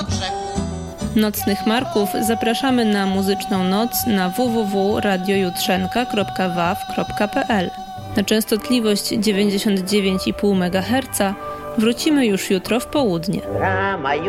do brzegu. Nocnych Marków zapraszamy na muzyczną noc na www.radiojutrzenka.waw.pl. Na częstotliwość 99,5 MHz wrócimy już jutro w południe.